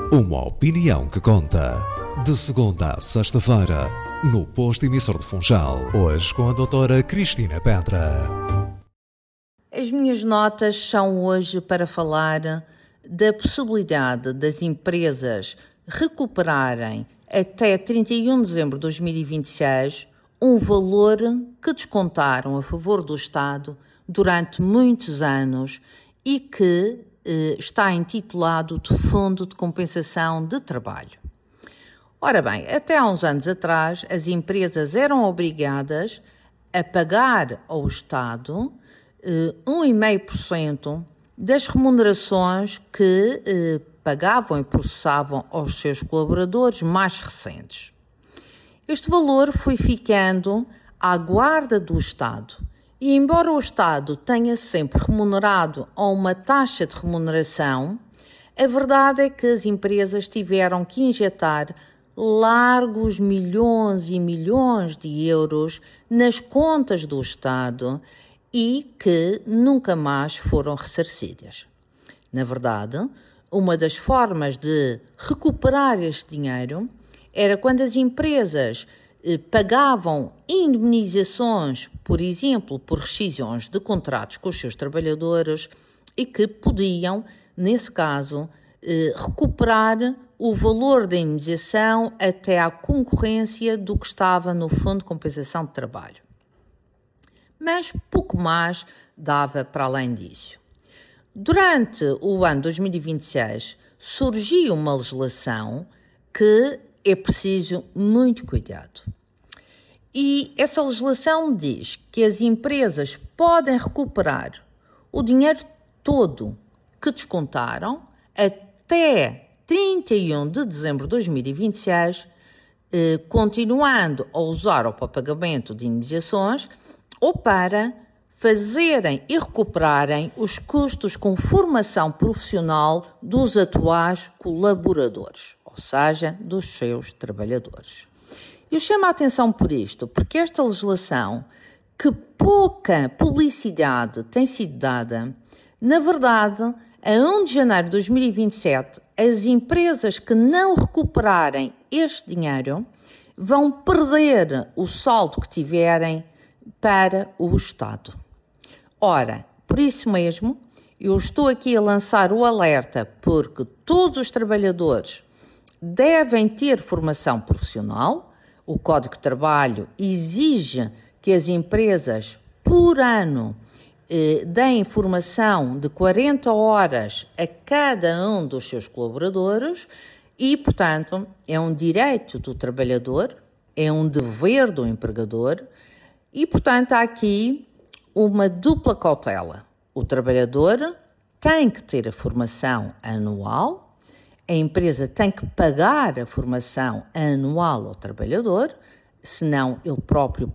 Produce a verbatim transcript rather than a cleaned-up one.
Uma opinião que conta. De segunda a sexta-feira, no Posto Emissor de Funchal. Hoje com a doutora Cristina Pedra. As minhas notas são hoje para falar da possibilidade das empresas recuperarem até trinta e um de dezembro de dois mil e vinte e seis um valor que descontaram a favor do Estado durante muitos anos e que eh, está intitulado de Fundo de Compensação de Trabalho. Ora bem, até há uns anos atrás, as empresas eram obrigadas a pagar ao Estado eh, um vírgula cinco por cento das remunerações que eh, pagavam e processavam aos seus colaboradores mais recentes. Este valor foi ficando à guarda do Estado e, embora o Estado tenha sempre remunerado a uma taxa de remuneração, a verdade é que as empresas tiveram que injetar largos milhões e milhões de euros nas contas do Estado e que nunca mais foram ressarcidas. Na verdade, uma das formas de recuperar este dinheiro era quando as empresas eh, pagavam indemnizações, por exemplo, por rescisões de contratos com os seus trabalhadores e que podiam, nesse caso, eh, recuperar o valor da indemnização até à concorrência do que estava no Fundo de Compensação de Trabalho. Mas pouco mais dava para além disso. Durante o ano dois mil e vinte e seis surgiu uma legislação que é preciso muito cuidado. E essa legislação diz que as empresas podem recuperar o dinheiro todo que descontaram até trinta e um de dezembro de dois mil e vinte e seis, eh, continuando a usar-o para pagamento de indemnizações ou para fazerem e recuperarem os custos com formação profissional dos atuais colaboradores, ou seja, dos seus trabalhadores. Eu chamo a atenção por isto, porque esta legislação, que pouca publicidade tem sido dada, na verdade, a primeiro de janeiro de dois mil e vinte e sete, as empresas que não recuperarem este dinheiro vão perder o saldo que tiverem para o Estado. Ora, por isso mesmo, eu estou aqui a lançar o alerta porque todos os trabalhadores devem ter formação profissional. O Código de Trabalho exige que as empresas, por ano, eh, deem formação de quarenta horas a cada um dos seus colaboradores e, portanto, é um direito do trabalhador, é um dever do empregador e, portanto, há aqui uma dupla cautela. O trabalhador tem que ter a formação anual, a empresa tem que pagar a formação anual ao trabalhador, senão ele próprio